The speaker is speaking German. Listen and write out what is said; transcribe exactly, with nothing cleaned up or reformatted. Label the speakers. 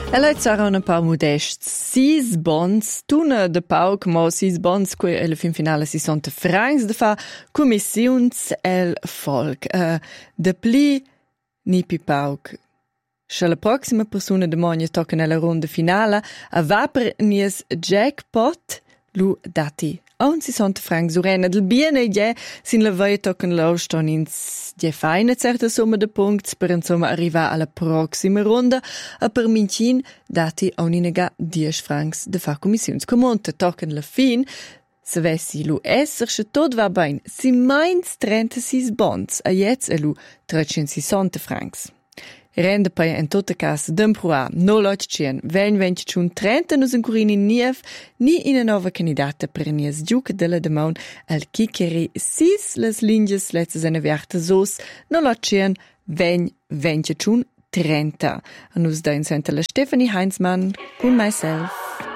Speaker 1: E lei saranno un po' modesti. Sis bons, tuna de pauc, ma sis bons, que alla fin finale si sono francs de fa commissiuns el folk. Uh, de pli ni pi pauc. Scha la proxima persona domani tocca nella ronda finale a va per nies jackpot lu dati. On si sont francs urena del biene je sin la vai tocken lauston ins je feine certa somma de punkts per insomma arriva alla proxima ronda a per mincin dati on inega dies francs de fa commissions comunte tocken la fin se vessi lu esser sche tot va bain si meins trentasei bonds a jetzt e lu trecentesissanta francs. Rende poi in tutte case d'improa, no lotcien, ven venticiun trenta nus incurini nief, ni in nova candidata per nies giuc della demon al kikeri sis les linges letzes ene viarte sos, no lotcien ven venticiun trenta. A nus da in senta la Stefanie Heinzmann, und myself.